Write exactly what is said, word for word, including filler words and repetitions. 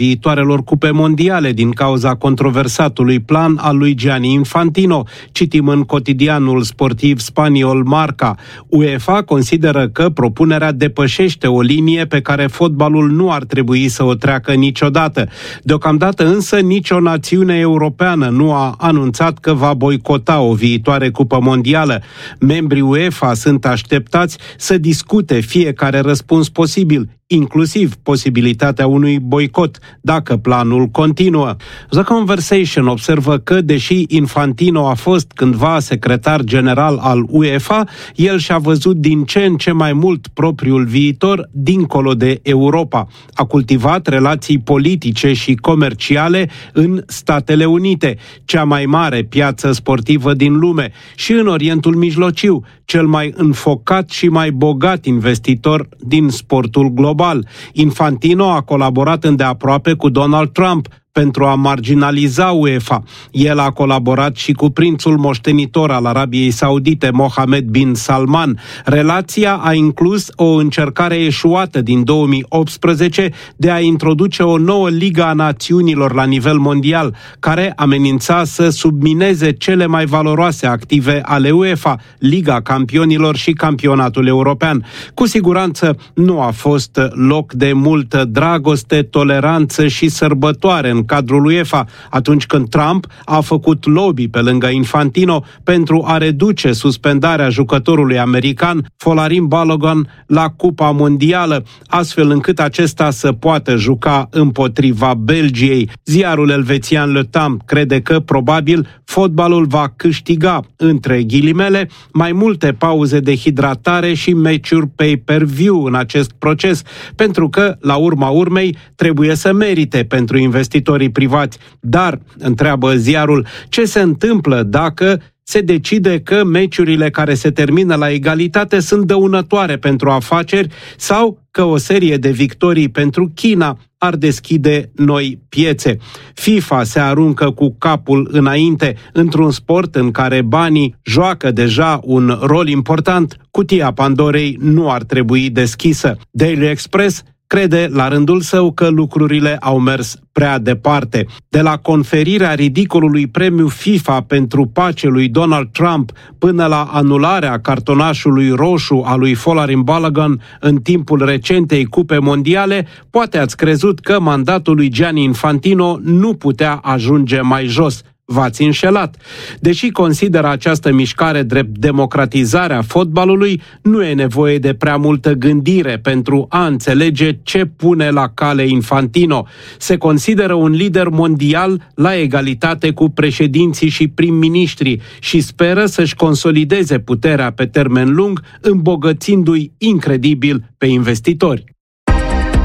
viitoarelor cupe mondiale din cauza controversatului plan al lui Gianni Infantino, citim în cotidianul sportiv spaniol Marca. UEFA consideră că propunerea depășește o linie pe care fotbalul nu ar trebui să o treacă niciodată. Deocamdată însă nicio națiune europeană nu a anunțat că va boicota o viitoare cupă mondială. Membrii UEFA sunt așteptați să discute fiecare răspuns posibil, inclusiv posibilitatea unui boicot, dacă planul continuă. The Conversation observă că, deși Infantino a fost cândva secretar general al UEFA, el și-a văzut din ce în ce mai mult propriul viitor dincolo de Europa. A cultivat relații politice și comerciale în Statele Unite, cea mai mare piață sportivă din lume, și în Orientul Mijlociu, cel mai înfocat și mai bogat investitor din sportul global. Infantino a colaborat îndeaproape cu Donald Trump pentru a marginaliza UEFA. El a colaborat și cu prințul moștenitor al Arabiei Saudite, Mohammed bin Salman. Relația a inclus o încercare eșuată din două mii optsprezece de a introduce o nouă Ligă a Națiunilor la nivel mondial, care amenința să submineze cele mai valoroase active ale UEFA, Liga Campionilor și Campionatul European. Cu siguranță nu a fost loc de multă dragoste, toleranță și sărbătoare în cadrul UEFA, atunci când Trump a făcut lobby pe lângă Infantino pentru a reduce suspendarea jucătorului american Folarin Balogun la Cupa Mondială, astfel încât acesta să poată juca împotriva Belgiei. Ziarul elvețian Le Temps crede că probabil fotbalul va câștiga, între ghilimele, mai multe pauze de hidratare și meciuri pay-per-view în acest proces, pentru că, la urma urmei, trebuie să merite pentru investitori privați. Dar, întreabă ziarul, ce se întâmplă dacă se decide că meciurile care se termină la egalitate sunt dăunătoare pentru afaceri sau că o serie de victorii pentru China ar deschide noi piețe. FIFA se aruncă cu capul înainte într-un sport în care banii joacă deja un rol important. Cutia Pandorei nu ar trebui deschisă. Daily Express crede la rândul său că lucrurile au mers prea departe. De la conferirea ridicolului premiu FIFA pentru pace lui Donald Trump până la anularea cartonașului roșu a lui Folarin Balogun în timpul recentei cupe mondiale, poate ați crezut că mandatul lui Gianni Infantino nu putea ajunge mai jos. V-ați înșelat. Deși consideră această mișcare drept democratizarea fotbalului, nu e nevoie de prea multă gândire pentru a înțelege ce pune la cale Infantino. Se consideră un lider mondial la egalitate cu președinții și prim-ministrii și speră să-și consolideze puterea pe termen lung, îmbogățindu-i incredibil pe investitori.